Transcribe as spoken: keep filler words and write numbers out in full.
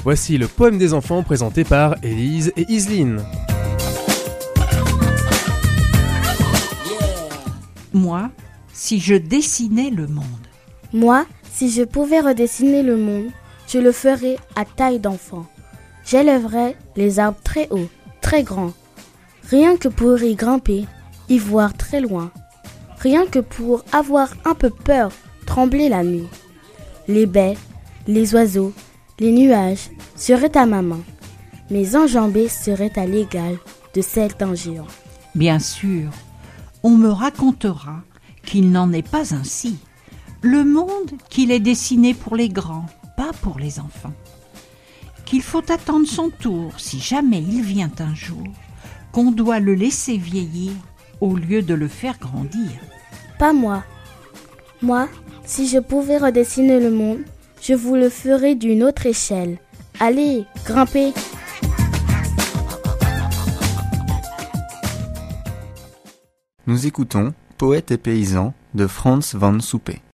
Voici le poème des enfants présenté par Élise et Iseline. Moi, si je dessinais le monde. Moi, si je pouvais redessiner le monde, je le ferais à taille d'enfant. J'élèverais les arbres très hauts, très grands, rien que pour y grimper, y voir très loin. Rien que pour avoir un peu peur, trembler la nuit. Les baies, les oiseaux, les nuages seraient à ma main. Mes enjambées seraient à l'égal de celles d'un géant. Bien sûr, on me racontera qu'il n'en est pas ainsi. Le monde qu'il est dessiné pour les grands, pas pour les enfants. Qu'il faut attendre son tour si jamais il vient un jour, qu'on doit le laisser vieillir au lieu de le faire grandir. Pas moi. Moi, si je pouvais redessiner le monde, je vous le ferais d'une autre échelle. Allez, grimpez! Nous écoutons Poète et paysan de Frans van Soupé.